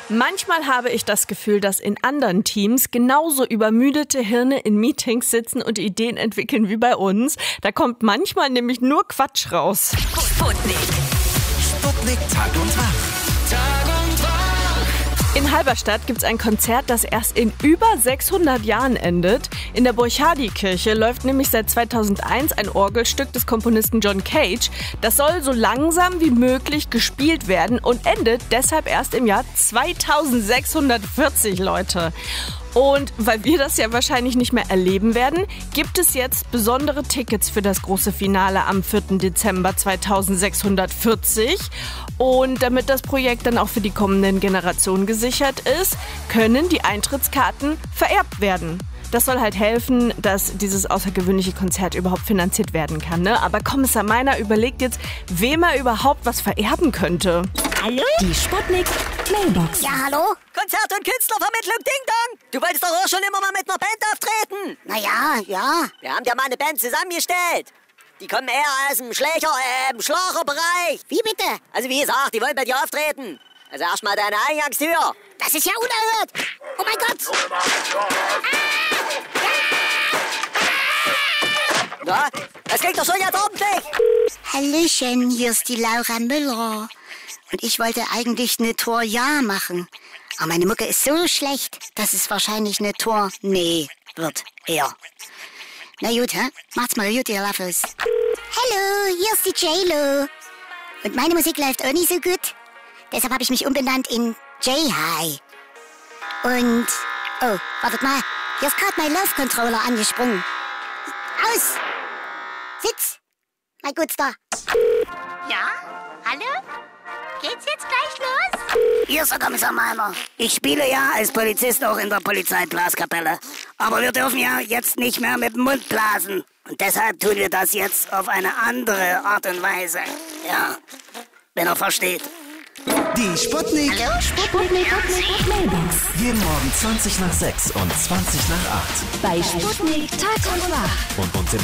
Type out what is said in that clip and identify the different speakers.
Speaker 1: Manchmal habe ich das Gefühl, dass in anderen Teams genauso übermüdete Hirne in Meetings sitzen und Ideen entwickeln wie bei uns. Da kommt manchmal nämlich nur Quatsch raus.
Speaker 2: Sputnik.
Speaker 3: Sputnik Tag und Wach. Tag und Wach.
Speaker 1: In Halberstadt gibt's ein Konzert, das erst in über 600 Jahren endet. In der Burchardikirche läuft nämlich seit 2001 ein Orgelstück des Komponisten John Cage. Das soll so langsam wie möglich gespielt werden und endet deshalb erst im Jahr 2640, Leute. Und weil wir das ja wahrscheinlich nicht mehr erleben werden, gibt es jetzt besondere Tickets für das große Finale am 4. Dezember 2640. Und damit das Projekt dann auch für die kommenden Generationen gesichert ist, können die Eintrittskarten vererbt werden. Das soll halt helfen, dass dieses außergewöhnliche Konzert überhaupt finanziert werden kann, ne? Aber Kommissar Meiner überlegt jetzt, wem er überhaupt was vererben könnte.
Speaker 2: Hallo? Die Sputnik Mailbox.
Speaker 4: Ja, hallo?
Speaker 5: Konzert- und Künstlervermittlung Ding Dong. Du wolltest doch auch schon immer mal mit einer Band auftreten.
Speaker 4: Ja.
Speaker 5: Wir haben dir mal eine Band zusammengestellt. Die kommen eher aus dem Schlagerbereich.
Speaker 4: Wie bitte?
Speaker 5: Also wie gesagt, die wollen bei dir auftreten. Also erstmal deine Eingangstür.
Speaker 4: Das ist ja unerhört. Oh mein Gott.
Speaker 5: Na, das klingt doch schon jetzt ordentlich.
Speaker 4: Hallöchen, hier ist die Laura Müller. Und ich wollte eigentlich eine Tor-Ja machen. Aber meine Mucke ist so schlecht, dass es wahrscheinlich eine Tor-Nee wird. Eher. Na gut, hä? Macht's mal gut, ihr Laffes. Hallo, hier ist die J-Lo. Und meine Musik läuft auch nicht so gut. Deshalb habe ich mich umbenannt in J-High. Und, oh, wartet mal. Hier ist gerade mein Laufcontroller angesprungen. Aus! Sitz! Mein Gutster.
Speaker 6: Ja? Hallo? Geht's jetzt gleich los?
Speaker 4: Hier ist der Kommissar Meiner. Ich spiele ja als Polizist auch in der Polizeiblaskapelle. Aber wir dürfen ja jetzt nicht mehr mit dem Mund blasen. Und deshalb tun wir das jetzt auf eine andere Art und Weise. Ja, wenn er versteht.
Speaker 3: Die Sputnik.
Speaker 4: Hallo?
Speaker 2: Sputnik Mailbox.
Speaker 3: Jeden Morgen 20 nach 6 und 20 nach 8.
Speaker 2: Bei Sputnik Tag und Wach.
Speaker 3: Und uns im